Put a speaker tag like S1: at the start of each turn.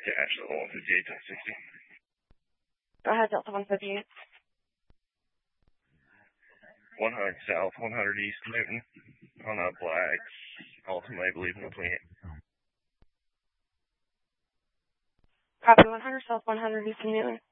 S1: Dash, level 158, 1060.
S2: Go ahead, Delta 158.
S1: 100 South, 100 East Newton, on a black, ultimately I believe 128.
S2: Copy 100 South, 100 East Newton.